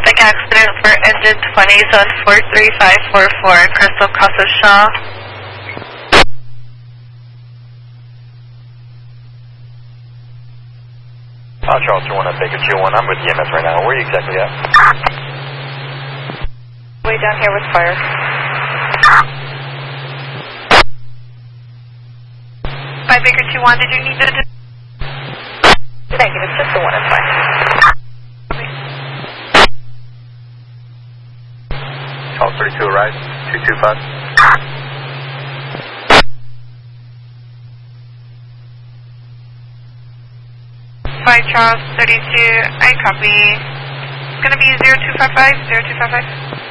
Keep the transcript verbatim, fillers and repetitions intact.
traffic accident for engine twenty, zone four three five four four, Crystal Casa Shaw. Uh, Charles two one at Baker two one, I'm with E M S right now. Where are you exactly at? Way down here with fire. By Baker two one, did you need to... Negative, just the one is fine. Charles thirty-two arrives, two two five. Five Charles thirty-two, I copy. It's going to be zero two five five, zero two five five.